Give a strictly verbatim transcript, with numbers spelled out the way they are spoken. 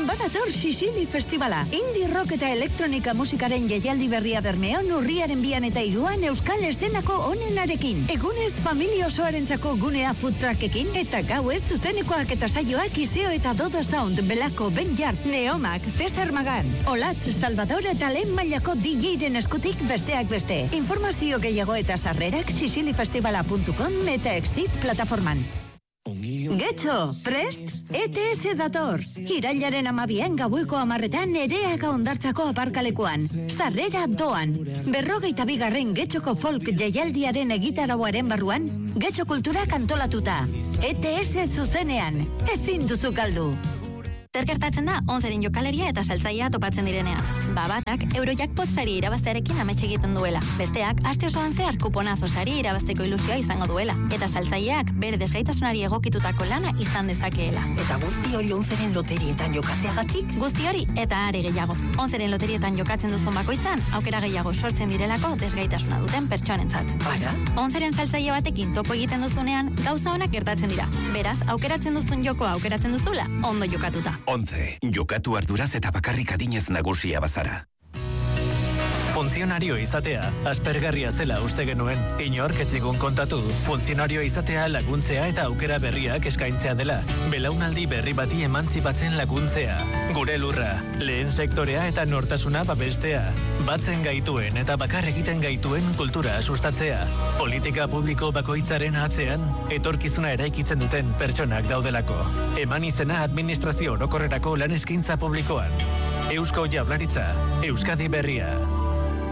Badator Sicily Festivala. Indie rock eta elektronika musikaren jaialdi berria Bermeon urriaren bian eta iruan euskal eszenako onenarekin. Egunez familia osoarentzako gunea food truckekin eta gauez zuzenekoak eta saioak Iseo eta Dodo Sound, Belako, Ben Jart, Neomak, Cesar Magan, Olatz, Salvador eta lehen mailako D J-ren eskutik besteak beste. Informazio gehiago eta sarrerak sicilifestivala puntu com eta Exit plataforman. Getxo, prest? E T S dator. Irailaren amabian gaueko amarretan Ereaga Hondartzako aparkalekuan. Sarrera doan. Berrogeita bigarren Getxoko folk jaialdiaren egitarauaren barruan, Getxo kulturak antolatuta. E T S zuzenean. Ezin duzu galdu. Zer gertatzen da, onzeren jokaleria eta saltzaia topatzen direnean. Ba batak, Eurojackpot sari irabaztearekin amets egiten duela. Besteak, aste osoan zehar kuponazo sari irabazteko ilusioa izango duela. Eta saltzaileak bere desgaitasunari egokitutako lana izan dezakeela. Eta guzti hori onzeren loterietan jokatzeagatik? Guzti hori eta are gehiago. Onzeren loterietan jokatzen duzun bakoitzan, aukera gehiago sortzen direlako desgaitasuna duten pertsonentzat. Ara? Onzeren saltzaile batekin topo egiten duzunean, gauza honak gertatzen dira. Beraz, aukeratzen duzun jokoa aukeratzen duzula, ondo jokatuta. Ontze, jokatu arduraz eta bakarrik adinez nagusia bazara. Funtzionario izatea, aspergarria zela uste genuen, inork ez zigun kontatu. Funtzionario izatea laguntzea eta aukera berriak eskaintzea dela. Belaunaldi berri bati emantzipatzen laguntzea. Gure lurra, lehen sektorea eta nortasuna babestea. Batzen gaituen eta bakar egiten gaituen kultura sustatzea. Politika publiko bakoitzaren atzean, etorkizuna eraikitzen duten pertsonak daudelako. Eman izena administrazio orokorrerako lan eskaintza publikoan. Eusko Jaurlaritza, Euskadi Berria.